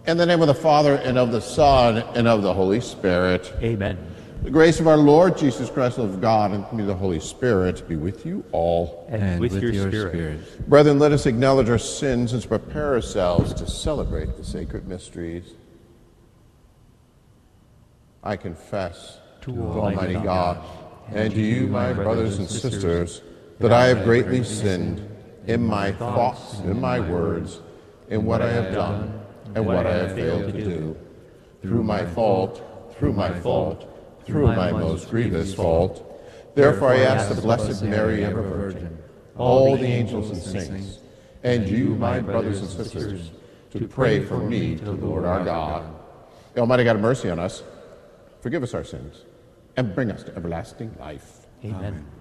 In the name of the Father, and of the Son, and of the Holy Spirit. Amen. The grace of our Lord Jesus Christ, love of God, and the communion of the Holy Spirit be with you all. And with your spirit. Brethren, let us acknowledge our sins and prepare ourselves to celebrate the sacred mysteries. I confess to Almighty God and to you, my brothers and sisters, that I have greatly sinned in my thoughts, in my words, in what I have done, and what I have failed to do. Through my fault, through my most grievous fault. Therefore I ask the Blessed Mary, ever Virgin, all the angels and saints, and you, my brothers and sisters, to pray for me to the Lord our God. The Almighty God have mercy on us, forgive us our sins, and bring us to everlasting life. Amen.